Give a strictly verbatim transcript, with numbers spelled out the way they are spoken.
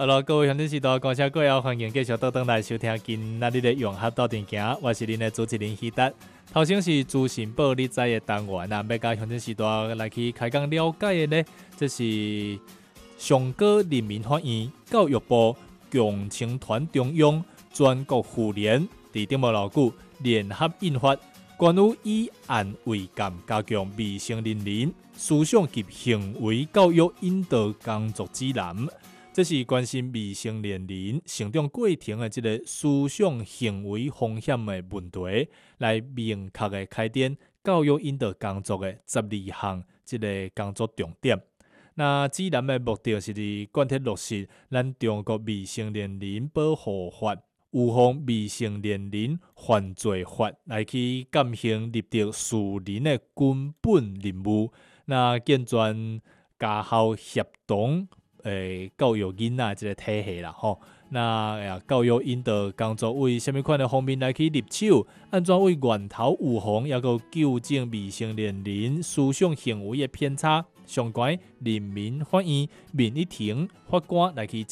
好了，各位乡亲时代，感谢各位欢迎继续倒转来收听今仔日的融合到店行，我是恁的主持人希达。头先是资讯报你知的单元啊，要甲乡亲时代来去开讲了解的呢，这是上高人民法院、教育部、共青团中央、全国妇联伫顶无老久联合印发。关于以案为鉴，加强未成年人思想及行为教育引导工作指南，这是关心未成年人成长过程的这个思想行为风险的问题，来明确的开展教育引导工作的十二项这个工作重点。那指南的目的是伫贯彻落实咱中国未成年人保护法。预防未成年人犯罪法来去践行立德树人的根本任务，那健全家校协同诶教育囡仔这个体系啦吼。那教育引导工作为什么款的方面来去入手？安怎为源头预防，也个纠正未成年人思想行为的偏差？相关人民法院、民一庭法官来去